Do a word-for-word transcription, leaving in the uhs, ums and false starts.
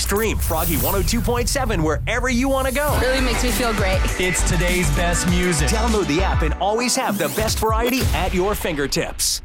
Stream Froggy one oh two point seven wherever you want to go. Really makes me feel great. It's today's best music. Download the app and always have the best variety at your fingertips.